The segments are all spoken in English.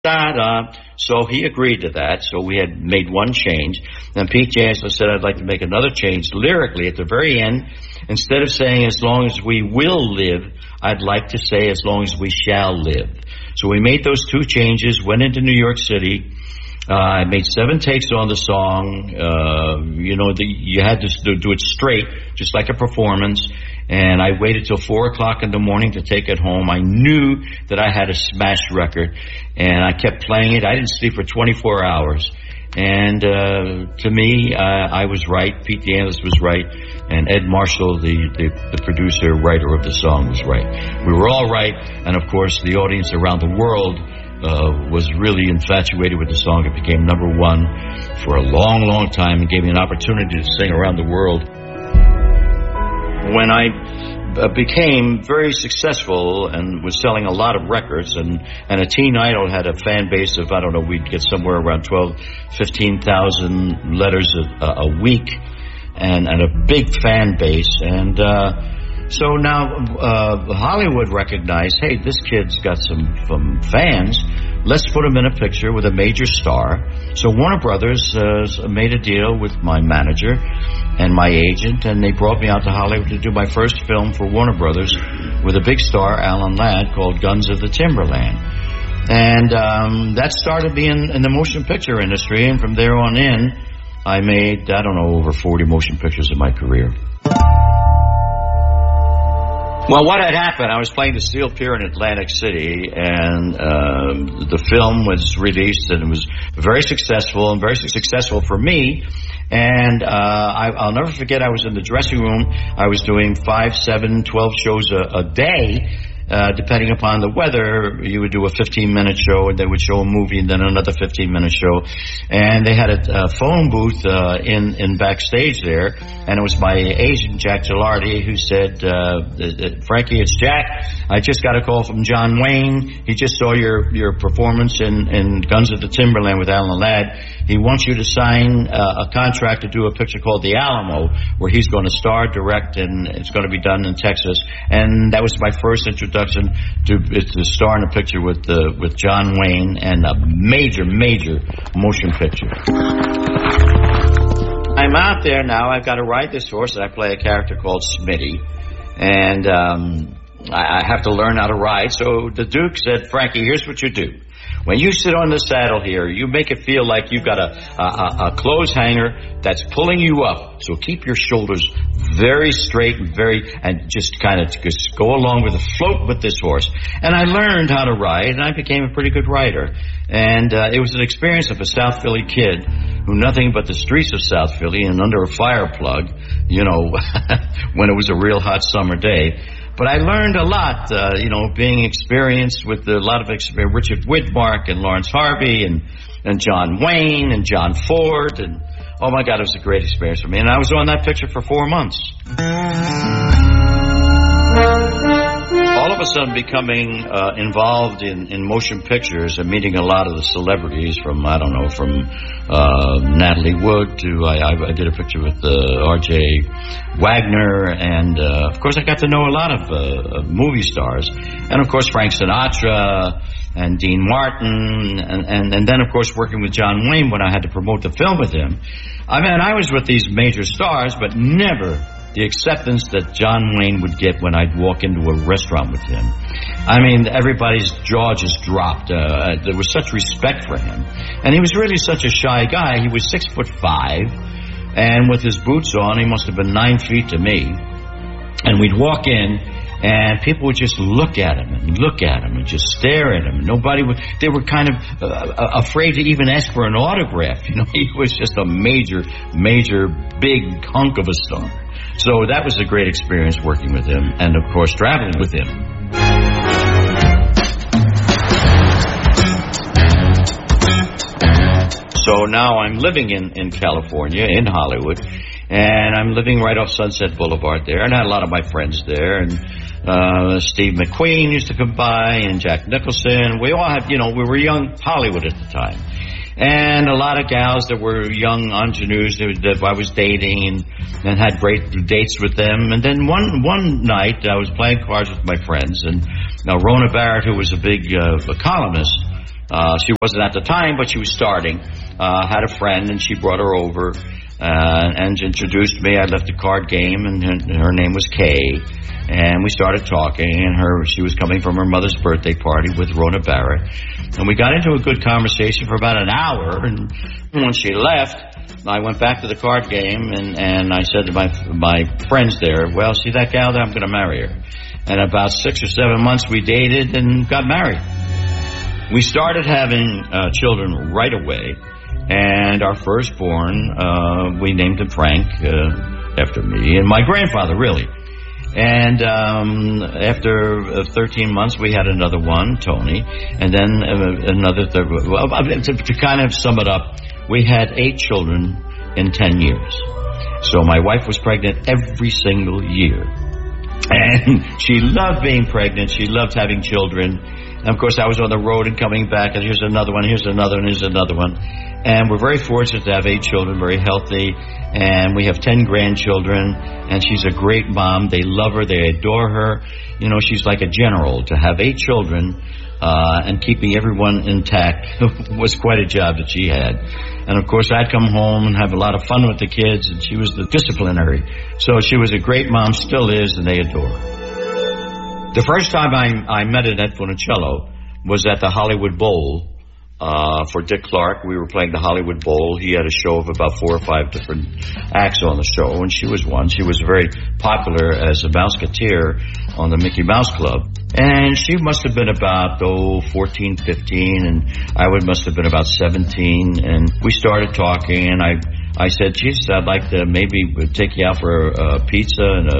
da-da. So he agreed to that. So we had made one change. And Pete Jansson said, I'd like to make another change lyrically at the very end. Instead of saying, as long as we will live, I'd like to say, as long as we shall live. So we made those two changes, went into New York City. I made 7 takes on the song. You had to do it straight, just like a performance. And I waited till 4 o'clock in the morning to take it home. I knew that I had a smash record, and I kept playing it. I didn't sleep for 24 hours. And to me, I was right. Pete DeAngelis was right. And Ed Marshall, the producer, writer of the song, was right. We were all right. And, of course, the audience around the world was really infatuated with the song. It became #1 for a long, long time and gave me an opportunity to sing around the world. When I became very successful and was selling a lot of records, and a Teen Idol had a fan base of, I don't know, we'd get somewhere around 15,000 letters a week, and a big fan base. And so now Hollywood recognized, hey, this kid's got some fans. Let's put him in a picture with a major star. So Warner Brothers made a deal with my manager and my agent, and they brought me out to Hollywood to do my first film for Warner Brothers with a big star, Alan Ladd, called Guns of the Timberland. And that started me in the motion picture industry, and from there on in, I made, I don't know, over 40 motion pictures in my career. Well, what had happened, I was playing the Steel Pier in Atlantic City, and the film was released, and it was very successful, and very successful for me. And I'll never forget, I was in the dressing room. I was doing 5, 7, 12 shows a day. Depending upon the weather, you would do a 15-minute show, and they would show a movie, and then another 15-minute show. And they had a phone booth in backstage there, and it was my agent, Jack Gilardi, who said, Frankie, it's Jack. I just got a call from John Wayne. He just saw your performance in Guns of the Timberland with Alan Ladd. He wants you to sign a contract to do a picture called The Alamo, where he's going to star, direct, and it's going to be done in Texas. And that was my first introduction to star in a picture with John Wayne, and a major motion picture. I'm out there now. I've got to ride this horse, and I play a character called Smitty, and I have to learn how to ride. So the Duke said, Frankie, here's what you do. When you sit on the saddle here, you make it feel like you've got a clothes hanger that's pulling you up. So keep your shoulders very straight and just kind of just go along with the float with this horse. And I learned how to ride, and I became a pretty good rider. And it was an experience of a South Philly kid who nothing but the streets of South Philly and under a fire plug, when it was a real hot summer day. But I learned a lot, being experienced with a lot of Richard Widmark and Lawrence Harvey and John Wayne and John Ford. And, oh, my God, it was a great experience for me. And I was on that picture for 4 months. All of a sudden becoming involved in motion pictures and meeting a lot of the celebrities from Natalie Wood to, I did a picture with R.J. Wagner, and of course I got to know a lot of movie stars, and of course Frank Sinatra and Dean Martin, and then of course working with John Wayne when I had to promote the film with him. I mean, I was with these major stars, but never the acceptance that John Wayne would get when I'd walk into a restaurant with him. I mean, everybody's jaw just dropped. There was such respect for him. And he was really such a shy guy. He was 6'5", and with his boots on, he must have been 9 feet to me. And we'd walk in, and people would just look at him and just stare at him. They were kind of afraid to even ask for an autograph. He was just a major, big hunk of a star. So that was a great experience working with him, and of course traveling with him. So now I'm living in California, in Hollywood, and I'm living right off Sunset Boulevard there, and I had a lot of my friends there, and Steve McQueen used to come by, and Jack Nicholson. We all had, we were young Hollywood at the time. And a lot of gals that were young ingenues that I was dating and had great dates with them. And then one night I was playing cards with my friends, and Rona Barrett, who was a big columnist, She wasn't at the time, but she was starting. Had a friend, and she brought her over and introduced me. I left a card game, and her name was Kay. And we started talking, and she was coming from her mother's birthday party with Rona Barrett. And we got into a good conversation for about an hour, and when she left, I went back to the card game, and I said to my friends there, well, see that gal there? I'm going to marry her. And about 6 or 7 months, we dated and got married. We started having children right away, and our firstborn, we named him Frank, after me, and my grandfather, really. And after 13 months, we had another one, Tony, and then another third. Well, to kind of sum it up, we had 8 children in 10 years. So my wife was pregnant every single year. And she loved being pregnant. She loved having children. And, of course, I was on the road and coming back, and here's another one, here's another one, here's another one. And we're very fortunate to have 8 children, very healthy. And we have 10 grandchildren, and she's a great mom. They love her. They adore her. You know, she's like a general. To have 8 children and keeping everyone intact was quite a job that she had. And, of course, I'd come home and have a lot of fun with the kids, and she was the disciplinary. So she was a great mom, still is, and they adore her. The first time I met Annette Funicello was at the Hollywood Bowl for Dick Clark. We were playing the Hollywood Bowl. He had a show of about 4 or 5 different acts on the show, and she was one. She was very popular as a Mouseketeer on the Mickey Mouse Club. And she must have been about, 14, 15, and I must have been about 17. And we started talking, and I said, Jesus, I'd like to maybe take you out for a pizza and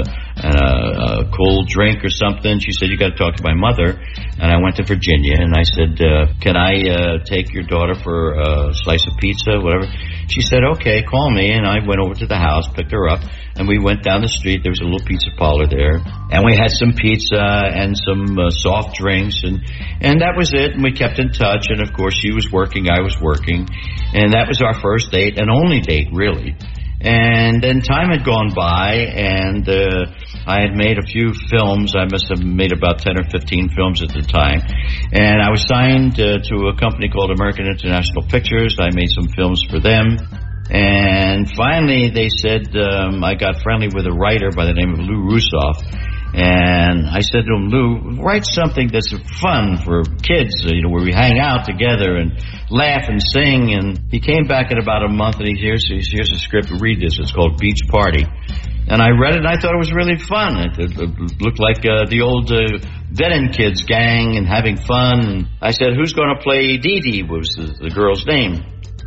a cold drink or something. She said, you got to talk to my mother. And I went to Virginia, and I said, can I take your daughter for a slice of pizza, whatever? She said, okay, call me. And I went over to the house, picked her up, and we went down the street. There was a little pizza parlor there, and we had some pizza and some soft drinks, and that was it. And we kept in touch, and of course she was working, I was working, and that was our first date and only date, really. And then time had gone by, and I had made a few films. I must have made about 10 or 15 films at the time. And I was signed to a company called American International Pictures. I made some films for them. And finally they said, I got friendly with a writer by the name of Lou Russoff. And I said to him, Lou, write something that's fun for kids, where we hang out together and laugh and sing. And he came back in about a month, and here's a script. Read this. It's called Beach Party. And I read it, and I thought it was really fun. It looked like the old Denon Kids gang and having fun. And I said, who's going to play Dee Dee, was the girl's name.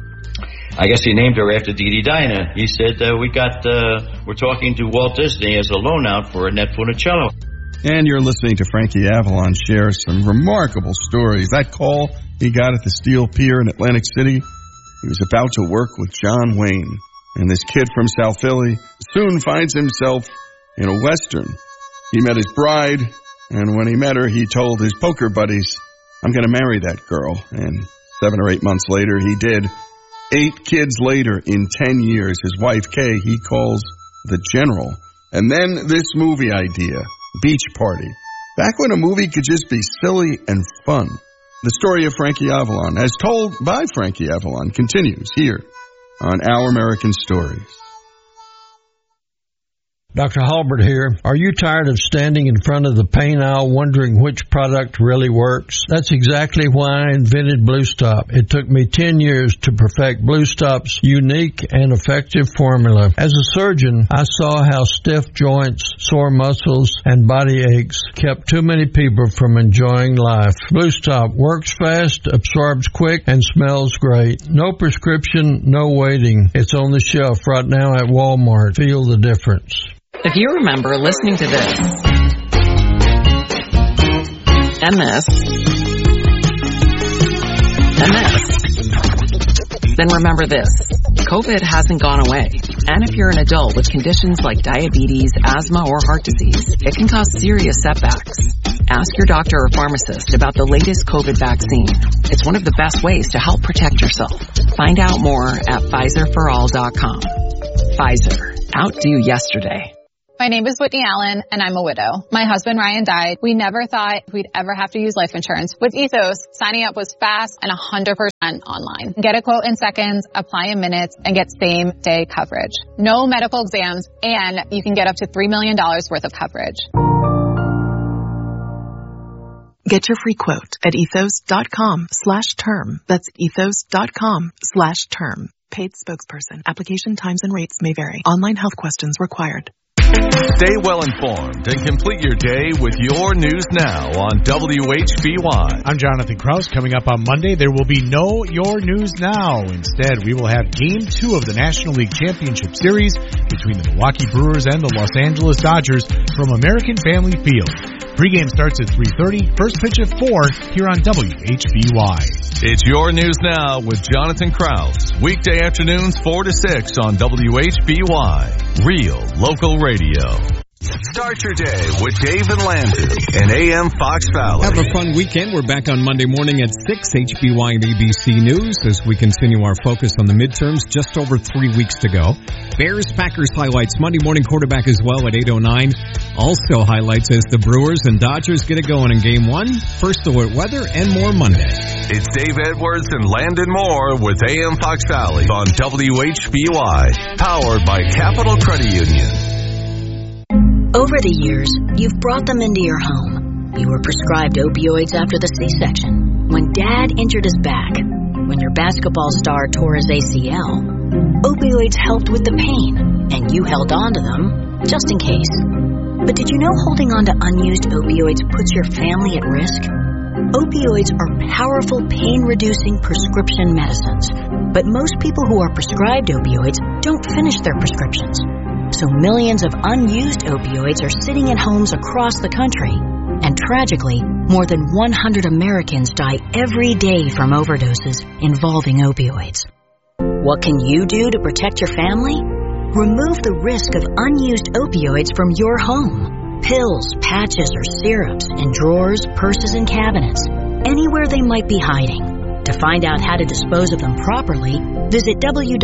I guess he named her after Dee Dee Dinah. He said, we're talking to Walt Disney as a loan out for Annette Funicello. And you're listening to Frankie Avalon share some remarkable stories. That call he got at the Steel Pier in Atlantic City, he was about to work with John Wayne. And this kid from South Philly soon finds himself in a Western. He met his bride, and when he met her, he told his poker buddies, I'm going to marry that girl. And 7 or 8 months later, he did. 8 kids later, in 10 years, his wife, Kay, he calls the General. And then this movie idea, Beach Party. Back when a movie could just be silly and fun. The story of Frankie Avalon, as told by Frankie Avalon, continues here on Our American Stories. Dr. Halbert here. Are you tired of standing in front of the paint aisle wondering which product really works? That's exactly why I invented Blue Stop. It took me 10 years to perfect Blue Stop's unique and effective formula. As a surgeon, I saw how stiff joints, sore muscles, and body aches kept too many people from enjoying life. Blue Stop works fast, absorbs quick, and smells great. No prescription, no waiting. It's on the shelf right now at Walmart. Feel the difference. If you remember listening to this, and this, then remember this. COVID hasn't gone away. And if you're an adult with conditions like diabetes, asthma, or heart disease, it can cause serious setbacks. Ask your doctor or pharmacist about the latest COVID vaccine. It's one of the best ways to help protect yourself. Find out more at PfizerForAll.com. Pfizer. Outdo yesterday. My name is Whitney Allen, and I'm a widow. My husband, Ryan, died. We never thought we'd ever have to use life insurance. With Ethos, signing up was fast and 100% online. Get a quote in seconds, apply in minutes, and get same-day coverage. No medical exams, and you can get up to $3 million worth of coverage. Get your free quote at ethos.com/term. That's ethos.com/term. Paid spokesperson. Application times and rates may vary. Online health questions required. Stay well informed and complete your day with your news now on WHBY. I'm Jonathan Krause. Coming up on Monday, there will be no Your News Now. Instead, we will have Game 2 of the National League Championship Series between the Milwaukee Brewers and the Los Angeles Dodgers from American Family Field. Pregame starts at 3:30, first pitch at 4 here on WHBY. It's Your News Now with Jonathan Krause. Weekday afternoons 4 to 6 on WHBY. Real local radio. Start your day with Dave and Landon and AM Fox Valley. Have a fun weekend. We're back on Monday morning at 6, HBY and ABC News, as we continue our focus on the midterms. Just over 3 weeks to go. Bears-Packers highlights Monday morning quarterback as well at 8:09. Also highlights as the Brewers and Dodgers get it going in Game 1. First alert weather and more Monday. It's Dave Edwards and Landon Moore with AM Fox Valley on WHBY. Powered by Capital Credit Union. Over the years, you've brought them into your home. You were prescribed opioids after the C-section, when Dad injured his back, when your basketball star tore his ACL. Opioids helped with the pain, and you held on to them just in case. But did you know holding on to unused opioids puts your family at risk? Opioids are powerful pain-reducing prescription medicines, but most people who are prescribed opioids don't finish their prescriptions. So millions of unused opioids are sitting in homes across the country. And tragically, more than 100 Americans die every day from overdoses involving opioids. What can you do to protect your family? Remove the risk of unused opioids from your home. Pills, patches, or syrups in drawers, purses, and cabinets, anywhere they might be hiding. To find out how to dispose of them properly, visit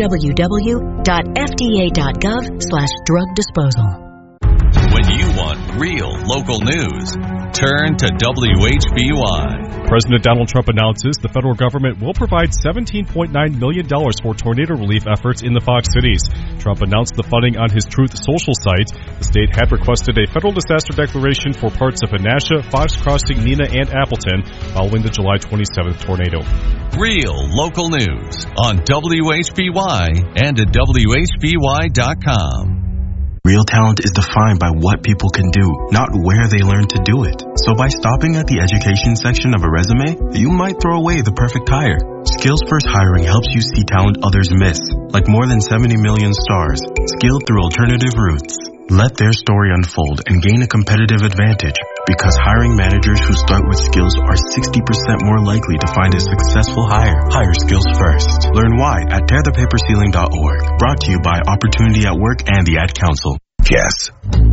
www.fda.gov/drug disposal. When you want real local news, turn to WHBY. President Donald Trump announces the federal government will provide $17.9 million for tornado relief efforts in the Fox cities. Trump announced the funding on his Truth Social site. The state had requested a federal disaster declaration for parts of Menasha, Fox Crossing, Neenah, and Appleton following the July 27th tornado. Real local news on WHBY and at WHBY.com. Real talent is defined by what people can do, not where they learn to do it. So by stopping at the education section of a resume, you might throw away the perfect hire. Skills First Hiring helps you see talent others miss, like more than 70 million stars, skilled through alternative routes. Let their story unfold and gain a competitive advantage, because hiring managers who start with skills are 60% more likely to find a successful hire. Hire skills first. Learn why at tearthepaperceiling.org. Brought to you by Opportunity at Work and the Ad Council. Yes.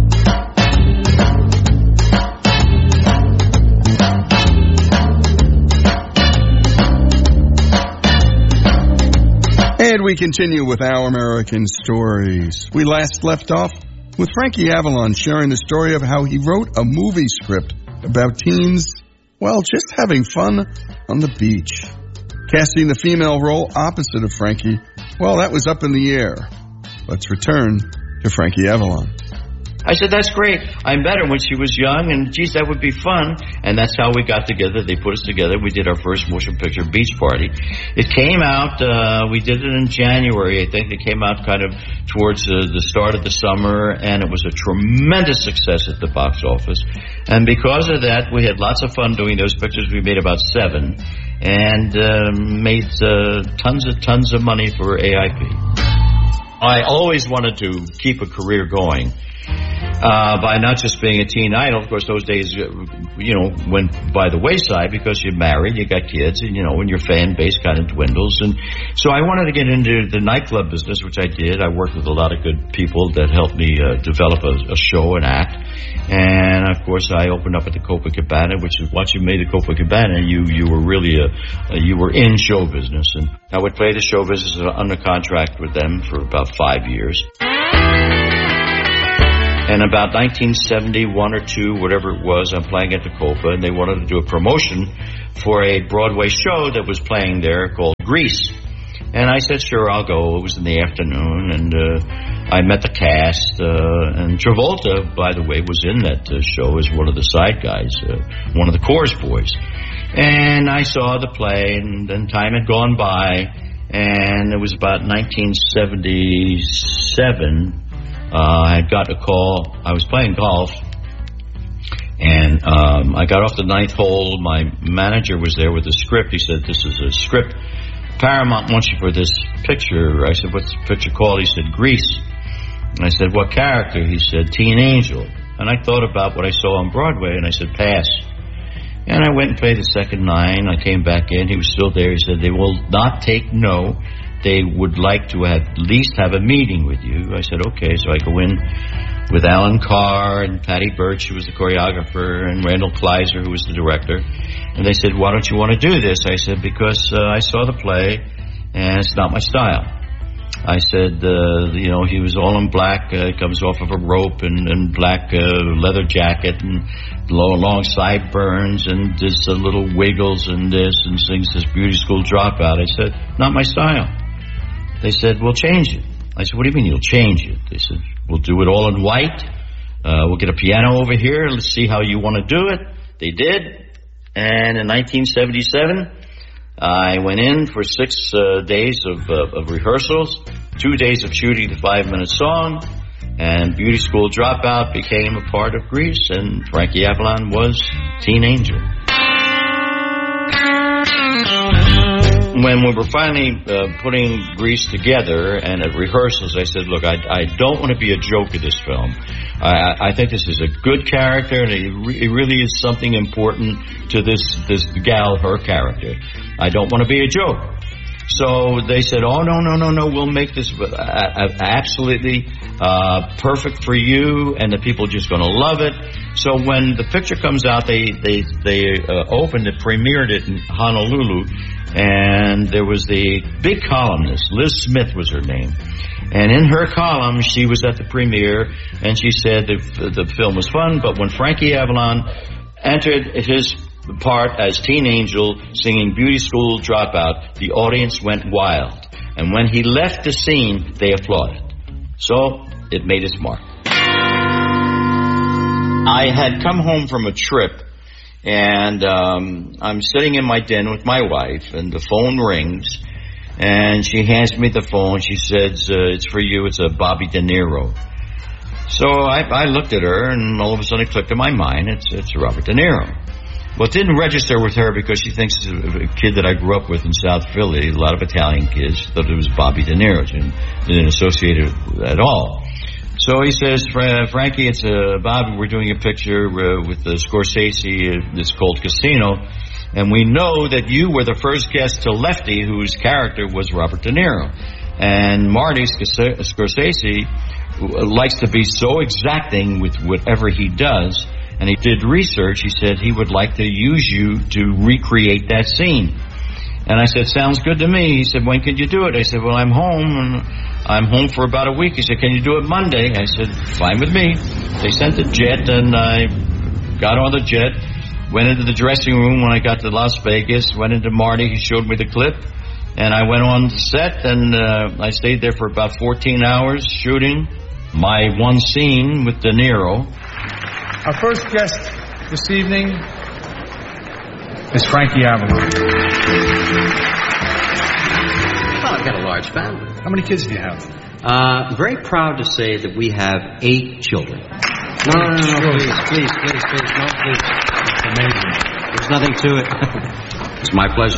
And we continue with Our American Stories. We last left off with Frankie Avalon sharing the story of how he wrote a movie script about teens, well, just having fun on the beach. Casting the female role opposite of Frankie, well, that was up in the air. Let's return to Frankie Avalon. I said, that's great. I met her when she was young, and geez, that would be fun. And that's how we got together. They put us together. We did our first motion picture, Beach Party. It came out, we did it in January, I think. It came out kind of towards the start of the summer, and it was a tremendous success at the box office. And because of that, we had lots of fun doing those pictures. We made about 7, and made tons of money for AIP. I always wanted to keep a career going. By not just being a teen idol. Of course, those days, went by the wayside because you're married, you got kids, and, and your fan base kind of dwindles. And so I wanted to get into the nightclub business, which I did. I worked with a lot of good people that helped me develop a show and act. And, of course, I opened up at the Copacabana, which is once you made the Copacabana, you were really you were in show business. And I would play the show business under contract with them for about 5 years. And about 1971 or 2, whatever it was, I'm playing at the Copa, and they wanted to do a promotion for a Broadway show that was playing there called Grease. And I said, sure, I'll go. It was in the afternoon, and I met the cast. And Travolta, by the way, was in that show as one of the side guys, one of the chorus boys. And I saw the play, and then time had gone by, and it was about 1977. I had got a call. I was playing golf, and I got off the 9th hole. My manager was there with a script. He said, this is a script. Paramount wants you for this picture. I said, what's the picture called? He said, Grease. And I said, what character? He said, Teen Angel. And I thought about what I saw on Broadway, and I said, pass. And I went and played the second 9. I came back in. He was still there. He said, they will not take no. They would like to at least have a meeting with you. I said, okay. So I go in with Alan Carr and Patty Birch, who was the choreographer, and Randall Kleiser, who was the director. And they said, why don't you want to do this? I said, because I saw the play, and it's not my style. I said, he was all in black, comes off of a rope, and black leather jacket, and long sideburns, and just little wiggles and this, and sings this Beauty School Dropout. I said, not my style. They said, we'll change it. I said, what do you mean you'll change it? They said, we'll do it all in white. We'll get a piano over here. Let's see how you want to do it. They did. And in 1977, I went in for 6 days of rehearsals, 2 days of shooting the 5-minute song, and Beauty School Dropout became a part of Grease, and Frankie Avalon was Teen Angel. When we were finally putting Grease together and at rehearsals, I said, look, I don't want to be a joke of this film. I think this is a good character, and it really is something important to this gal, her character. I don't want to be a joke. So they said, oh, no, we'll make this absolutely perfect for you, and the people are just going to love it. So when the picture comes out, they opened it, premiered it in Honolulu, and there was the big columnist, Liz Smith was her name. And in her column, she was at the premiere, and she said the film was fun, but when Frankie Avalon entered his part as Teen Angel singing Beauty School Dropout, the audience went wild. And when he left the scene, they applauded. So it made its mark. I had come home from a trip, and I'm sitting in my den with my wife, and the phone rings, and she hands me the phone. She says, it's for you. It's a Bobby De Niro. So I looked at her, and all of a sudden it clicked in my mind. It's Robert De Niro. Well, it didn't register with her because she thinks it's a kid that I grew up with in South Philly, a lot of Italian kids, thought it was Bobby De Niro, and didn't associate it at all. So he says, Frankie, it's Bobby, we're doing a picture with Scorsese, it's called Casino, and we know that you were the first guest to Lefty, whose character was Robert De Niro. And Marty Scorsese likes to be so exacting with whatever he does, and he did research. He said he would like to use you to recreate that scene. And I said, sounds good to me. He said, when can you do it? I said, well, I'm home, and I'm home for about a week. He said, can you do it Monday? I said, fine with me. They sent the jet, and I got on the jet, went into the dressing room when I got to Las Vegas, went into Marty. He showed me the clip, and I went on the set, and I stayed there for about 14 hours shooting my one scene with De Niro. Our first guest this evening is Frankie Avalon. Well, I've got a large family. How many kids do you have? I'm very proud to say that we have 8 children. No, please. No, please. It's amazing. There's nothing to it. It's my pleasure.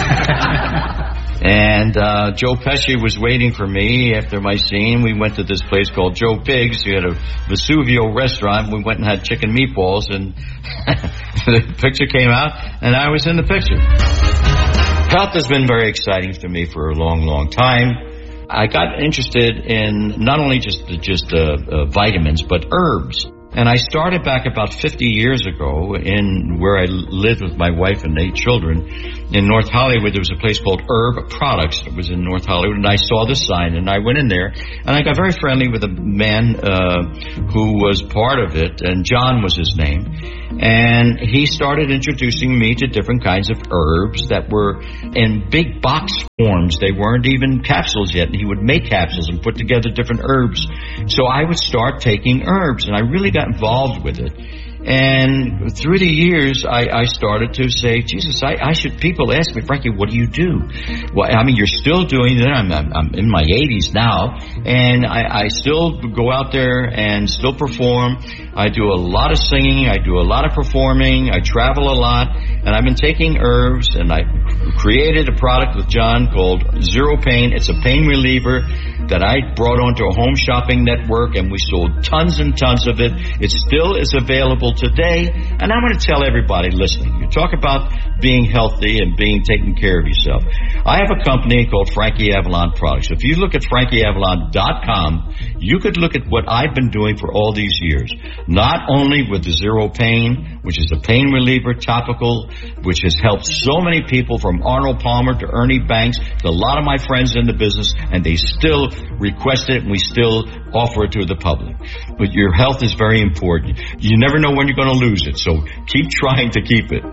And Joe Pesci was waiting for me after my scene. We went to this place called Joe Pig's. We had a Vesuvio restaurant. We went and had chicken meatballs, and the picture came out, and I was in the picture. Health has been very exciting to me for a long, long time. I got interested in not only just vitamins, but herbs. And I started back about 50 years ago in where I lived with my wife and 8 children in North Hollywood. There was a place called Herb Products. It was in North Hollywood, and I saw the sign, and I went in there, and I got very friendly with a man who was part of it, and John was his name. And he started introducing me to different kinds of herbs that were in big box forms. They weren't even capsules yet, and he would make capsules and put together different herbs. So I would start taking herbs, and I really got involved with it. And through the years, I started to say, Jesus, I should, people ask me, Frankie, what do you do? Well, I mean, you're still doing it. I'm in my 80s now, and I still go out there and still perform. I do a lot of singing. I do a lot of performing. I travel a lot, and I've been taking herbs, and I created a product with John called Zero Pain. It's a pain reliever that I brought onto a home shopping network, and we sold tons and tons of it. It still is available today, and I'm going to tell everybody listening, you talk about being healthy and being taking care of yourself. I have a company called Frankie Avalon Products. If you look at frankieavalon.com, you could look at what I've been doing for all these years. Not only with the Zero Pain, which is a pain reliever topical, which has helped so many people from Arnold Palmer to Ernie Banks to a lot of my friends in the business, and they still request it, and we still offer it to the public. But your health is very important. You never know when you're going to lose it, so keep trying to keep it.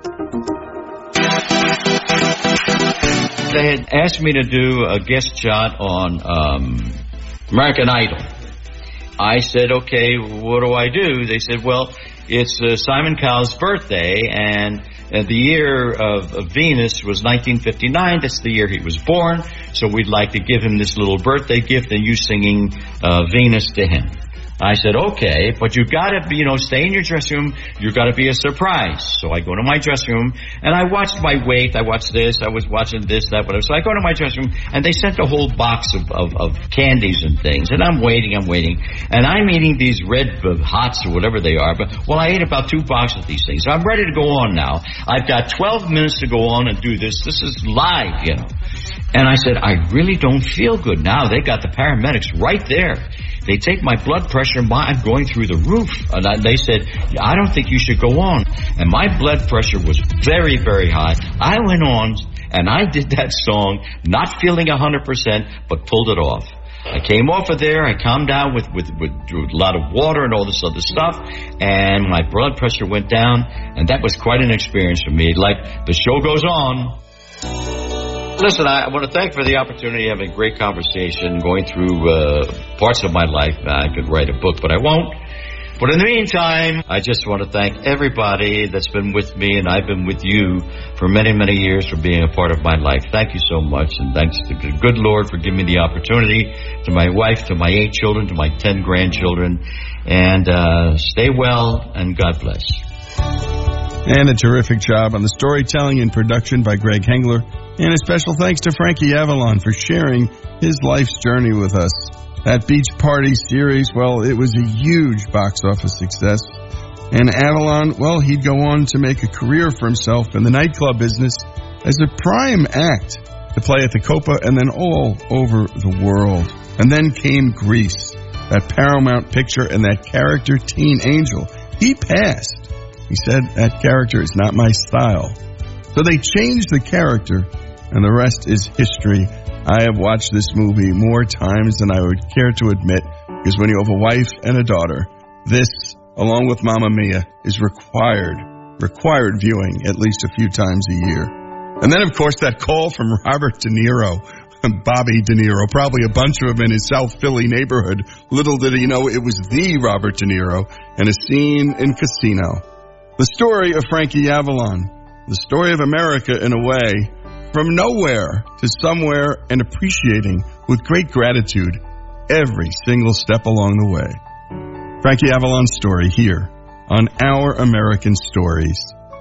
They had asked me to do a guest shot on American Idol. I said, okay, what do I do? They said, well, it's Simon Cowell's birthday, and the year of Venus was 1959. That's the year he was born. So we'd like to give him this little birthday gift and you singing Venus to him. I said, okay, but you've got to, stay in your dressing room. You've got to be a surprise. So I go to my dressing room, and I watched my weight. I watched this. I was watching this, that, whatever. So I go to my dressing room, and they sent a whole box of candies and things. And I'm waiting. And I'm eating these red hots or whatever they are. Well, I ate about 2 boxes of these things. So I'm ready to go on now. I've got 12 minutes to go on and do this. This is live, And I said, I really don't feel good now. They got the paramedics right there. They take my blood pressure, I'm going through the roof. And they said, I don't think you should go on. And my blood pressure was very, very high. I went on, and I did that song, not feeling 100%, but pulled it off. I came off of there, I calmed down with a lot of water and all this other stuff, and my blood pressure went down, and that was quite an experience for me. Like, the show goes on. Listen, I want to thank for the opportunity of having a great conversation, going through parts of my life. I could write a book, but I won't. But in the meantime, I just want to thank everybody that's been with me, and I've been with you for many, many years for being a part of my life. Thank you so much, and thanks to the good Lord for giving me the opportunity, to my wife, to my 8 children, to my 10 grandchildren. And stay well, and God bless. And a terrific job on the storytelling and production by Greg Hengler. And a special thanks to Frankie Avalon for sharing his life's journey with us. That Beach Party series, well, it was a huge box office success. And Avalon, well, he'd go on to make a career for himself in the nightclub business as a prime act to play at the Copa and then all over the world. And then came Grease, that Paramount picture and that character Teen Angel. He passed. He said, that character is not my style. So they changed the character, and the rest is history. I have watched this movie more times than I would care to admit, because when you have a wife and a daughter, this, along with Mamma Mia, is required viewing at least a few times a year. And then, of course, that call from Robert De Niro, Bobby De Niro, probably a bunch of them in his South Philly neighborhood. Little did he know it was the Robert De Niro, and a scene in Casino. The story of Frankie Avalon, the story of America in a way, from nowhere to somewhere, and appreciating with great gratitude every single step along the way. Frankie Avalon's story here on Our American Stories.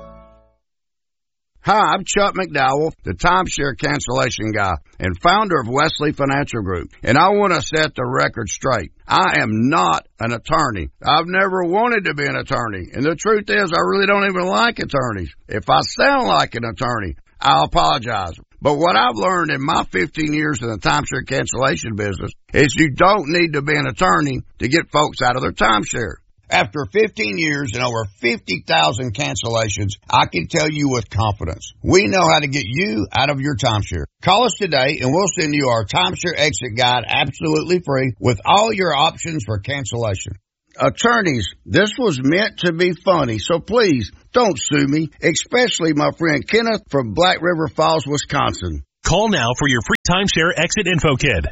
Hi, I'm Chuck McDowell, the timeshare cancellation guy and founder of Wesley Financial Group, and I want to set the record straight. I am not an attorney. I've never wanted to be an attorney, and the truth is I really don't even like attorneys. If I sound like an attorney, I'll apologize. But what I've learned in my 15 years in the timeshare cancellation business is you don't need to be an attorney to get folks out of their timeshare. After 15 years and over 50,000 cancellations, I can tell you with confidence, we know how to get you out of your timeshare. Call us today and we'll send you our timeshare exit guide absolutely free with all your options for cancellation. Attorneys, this was meant to be funny, so please don't sue me, especially my friend Kenneth from Black River Falls, Wisconsin. Call now for your free timeshare exit info kit.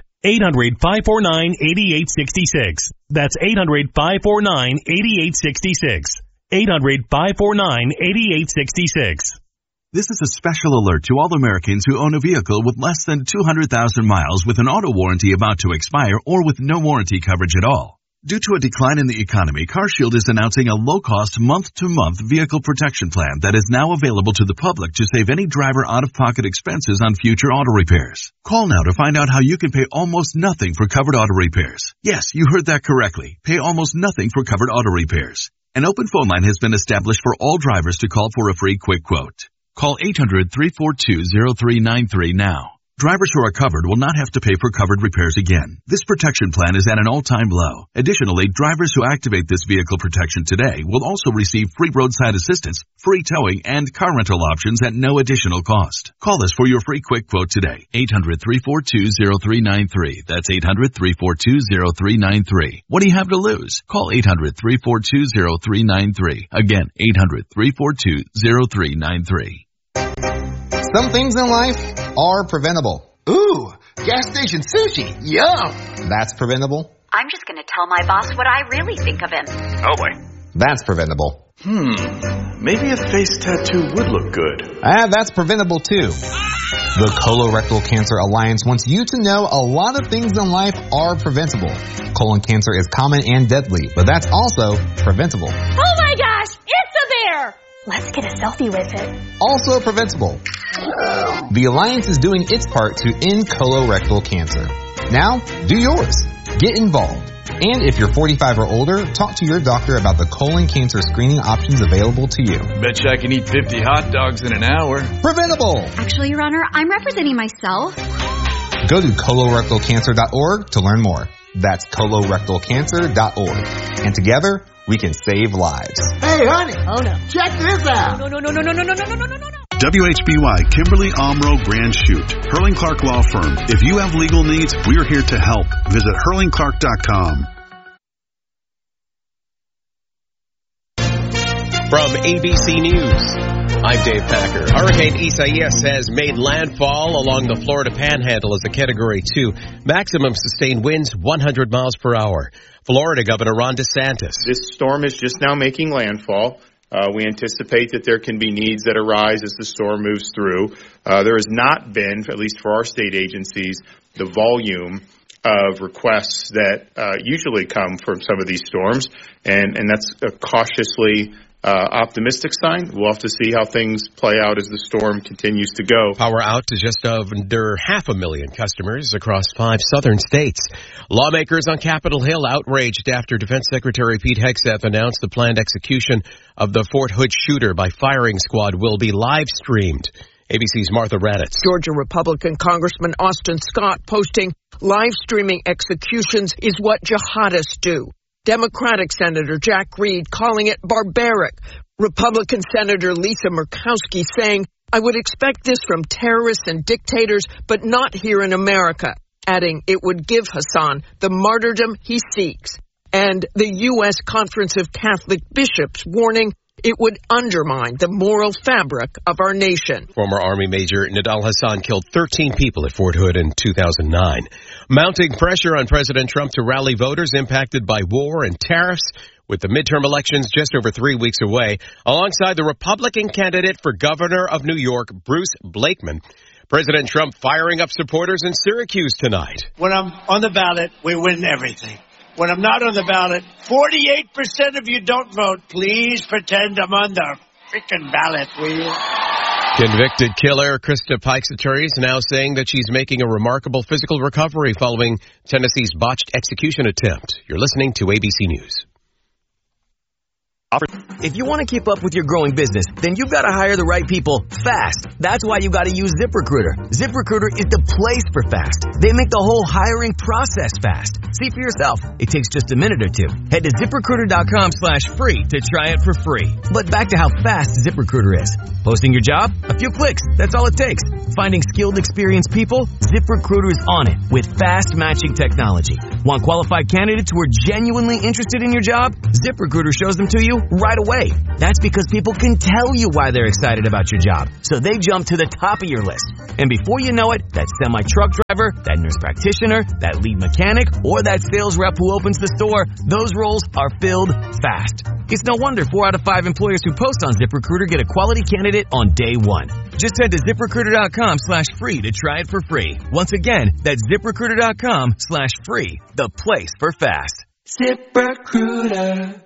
800-549-8866. That's 800-549-8866. 800-549-8866. This is a special alert to all Americans who own a vehicle with less than 200,000 miles with an auto warranty about to expire or with no warranty coverage at all. Due to a decline in the economy, CarShield is announcing a low-cost month-to-month vehicle protection plan that is now available to the public to save any driver out-of-pocket expenses on future auto repairs. Call now to find out how you can pay almost nothing for covered auto repairs. Yes, you heard that correctly. Pay almost nothing for covered auto repairs. An open phone line has been established for all drivers to call for a free quick quote. Call 800-342-0393 now. Drivers who are covered will not have to pay for covered repairs again. This protection plan is at an all-time low. Additionally, drivers who activate this vehicle protection today will also receive free roadside assistance, free towing, and car rental options at no additional cost. Call us for your free quick quote today. 800-342-0393. That's 800-342-0393. What do you have to lose? Call 800-342-0393. Again, 800-342-0393. Some things in life are preventable. Ooh, gas station sushi. Yum. That's preventable. I'm just going to tell my boss what I really think of him. Oh boy. That's preventable. Maybe a face tattoo would look good. That's preventable too. The Colorectal Cancer Alliance wants you to know a lot of things in life are preventable. Colon cancer is common and deadly, but that's also preventable. Oh my gosh, it's a bear! Let's get a selfie with it. Also preventable. The Alliance is doing its part to end colorectal cancer. Now, do yours. Get involved. And if you're 45 or older, talk to your doctor about the colon cancer screening options available to you. Bet you I can eat 50 hot dogs in an hour. Preventable. Actually, Your Honor, I'm representing myself. Go to colorectalcancer.org to learn more. That's colorectalcancer.org. And together, we can save lives. Hey, honey. Oh, no. Check this out. No. WHBY Kimberly Omro Grand Chute, Hurling Clark Law Firm. If you have legal needs, we're here to help. Visit hurlingclark.com. From ABC News, I'm Dave Packer. Hurricane Isaias has made landfall along the Florida Panhandle as a Category 2. Maximum sustained winds 100 miles per hour. Florida Governor Ron DeSantis. This storm is just now making landfall. We anticipate that there can be needs that arise as the storm moves through. There has not been, at least for our state agencies, the volume of requests that usually come from some of these storms, and that's a cautiously optimistic sign. We'll have to see how things play out as the storm continues to go. Power out to just under 500,000 customers across 5 southern states. Lawmakers on Capitol Hill outraged after Defense Secretary Pete Hegseth announced the planned execution of the Fort Hood shooter by firing squad will be live streamed. ABC's Martha Raddatz. Georgia Republican Congressman Austin Scott posting, live streaming executions is what jihadists do. Democratic Senator Jack Reed calling it barbaric. Republican Senator Lisa Murkowski saying, I would expect this from terrorists and dictators, but not here in America, adding it would give Hassan the martyrdom he seeks. And the U.S. Conference of Catholic Bishops warning it would undermine the moral fabric of our nation. Former Army Major Nidal Hassan killed 13 people at Fort Hood in 2009. Mounting pressure on President Trump to rally voters impacted by war and tariffs, with the midterm elections just over 3 weeks away, alongside the Republican candidate for governor of New York, Bruce Blakeman. President Trump firing up supporters in Syracuse tonight. When I'm on the ballot, we win everything. When I'm not on the ballot, 48% of you don't vote. Please pretend I'm on the freaking ballot, will you? Convicted killer Krista Pike's attorneys now saying that she's making a remarkable physical recovery following Tennessee's botched execution attempt. You're listening to ABC News. If you want to keep up with your growing business, then you've got to hire the right people fast. That's why you got to use ZipRecruiter. ZipRecruiter is the place for fast. They make the whole hiring process fast. See for yourself. It takes just a minute or two. Head to ZipRecruiter.com/free to try it for free. But back to how fast ZipRecruiter is. Posting your job? A few clicks. That's all it takes. Finding skilled, experienced people? ZipRecruiter is on it with fast matching technology. Want qualified candidates who are genuinely interested in your job? ZipRecruiter shows them to you right away. That's because people can tell you why they're excited about your job, so they jump to the top of your list. And before you know it, that semi-truck driver, that nurse practitioner, that lead mechanic, or that sales rep who opens the store, those roles are filled fast. It's no wonder 4 out of 5 employers who post on ZipRecruiter get a quality candidate on day one. Just head to ZipRecruiter.com/free to try it for free. Once again, that's ZipRecruiter.com/free, the place for fast. ZipRecruiter.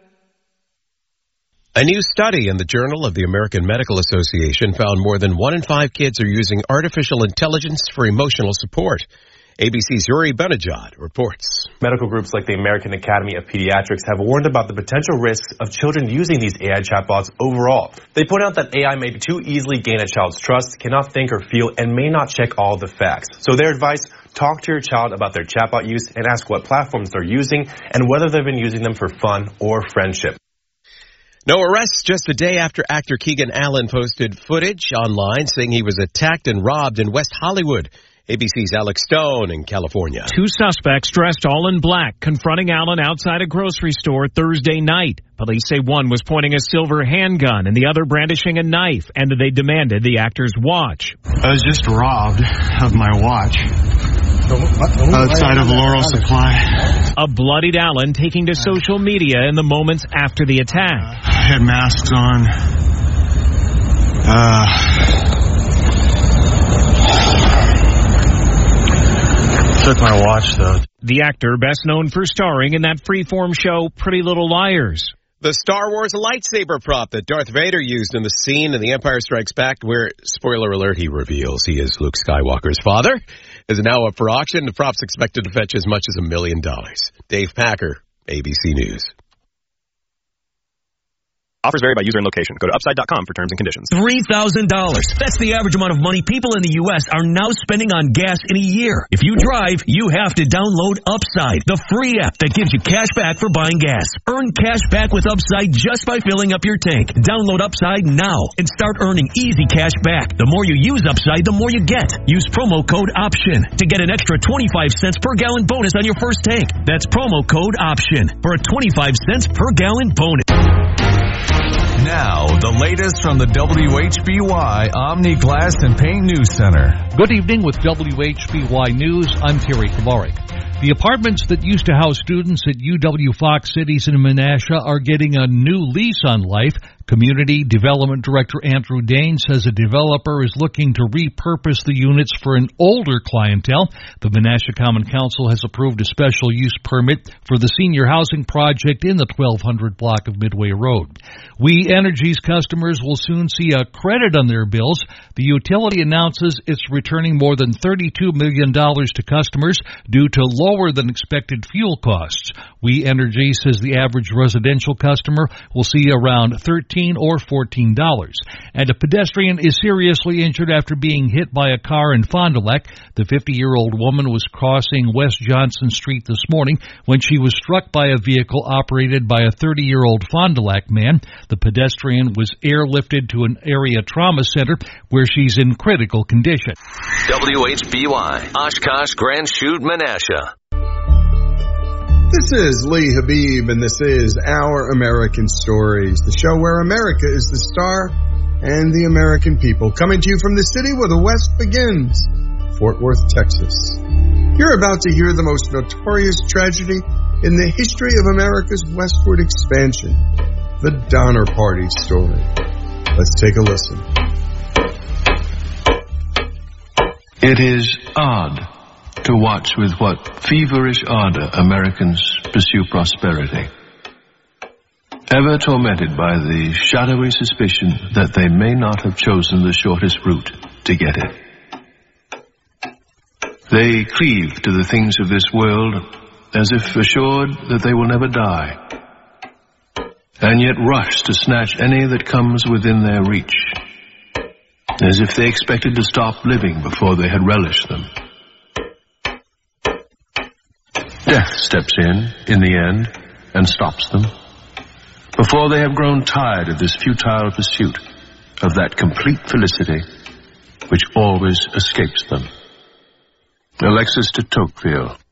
A new study in the Journal of the American Medical Association found more than 1 in 5 kids are using artificial intelligence for emotional support. ABC's Yuri Benajad reports. Medical groups like the American Academy of Pediatrics have warned about the potential risks of children using these AI chatbots overall. They point out that AI may too easily gain a child's trust, cannot think or feel, and may not check all the facts. So their advice, talk to your child about their chatbot use and ask what platforms they're using and whether they've been using them for fun or friendship. No arrests just a day after actor Keegan Allen posted footage online saying he was attacked and robbed in West Hollywood. ABC's Alex Stone in California. 2 suspects dressed all in black confronting Allen outside a grocery store Thursday night. Police say one was pointing a silver handgun and the other brandishing a knife, and they demanded the actor's watch. I was just robbed of my watch outside of Laurel Supply. A bloodied Allen taking to social media in the moments after the attack. I had masks on. Took my watch, though. The actor, best known for starring in that Freeform show Pretty Little Liars. The Star Wars lightsaber prop that Darth Vader used in the scene in The Empire Strikes Back, where, spoiler alert, he reveals he is Luke Skywalker's father, is now up for auction. The prop's expected to fetch as much as $1 million. Dave Packer, ABC News. Offers vary by user and location. Go to Upside.com for terms and conditions. $3,000. That's the average amount of money people in the U.S. are now spending on gas in a year. If you drive, you have to download Upside, the free app that gives you cash back for buying gas. Earn cash back with Upside just by filling up your tank. Download Upside now and start earning easy cash back. The more you use Upside, the more you get. Use promo code OPTION to get an extra 25 cents per gallon bonus on your first tank. That's promo code OPTION for a 25 cents per gallon bonus. Now, the latest from the WHBY Omni Glass and Paint News Center. Good evening with WHBY News. I'm Terry Kavarik. The apartments that used to house students at UW Fox Cities in Menasha are getting a new lease on life. Community Development Director Andrew Dane says a developer is looking to repurpose the units for an older clientele. The Menasha Common Council has approved a special use permit for the senior housing project in the 1200 block of Midway Road. We Energy's customers will soon see a credit on their bills. The utility announces it's returning more than $32 million to customers due to lower than expected fuel costs. We Energy says the average residential customer will see around $13 or $14. And a pedestrian is seriously injured after being hit by a car in Fond du Lac. The 50-year-old woman was crossing West Johnson Street this morning when she was struck by a vehicle operated by a 30-year-old Fond du Lac man. The pedestrian was airlifted to an area trauma center where she's in critical condition. WHBY, Oshkosh, Grand Chute, Menasha. This is Lee Habib, and this is Our American Stories, the show where America is the star and the American people. Coming to you from the city where the West begins, Fort Worth, Texas. You're about to hear the most notorious tragedy in the history of America's westward expansion, the Donner Party story. Let's take a listen. It is odd to watch with what feverish ardor Americans pursue prosperity, ever tormented by the shadowy suspicion that they may not have chosen the shortest route to get it. They cleave to the things of this world as if assured that they will never die. and yet rush to snatch any that comes within their reach, as if they expected to stop living before they had relished them. Death steps in the end, and stops them, before they have grown tired of this futile pursuit of that complete felicity which always escapes them. Alexis de Tocqueville.